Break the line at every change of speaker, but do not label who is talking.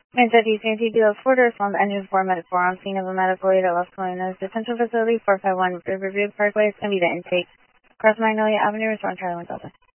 Deputy Santee Beal Ford respond to engine 4 medic 4 on scene of a medical aid at Los Colinas Detention Facility 451 Riverview Parkway, Escondido intake. Cross Magnolia Avenue, respond Charlie 1000.